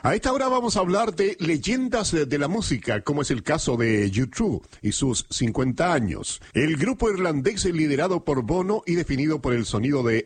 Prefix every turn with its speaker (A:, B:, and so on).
A: A esta hora vamos a hablar de leyendas de la música, como es el caso de U2 y sus 50 años. El grupo irlandés liderado por Bono y definido por el sonido de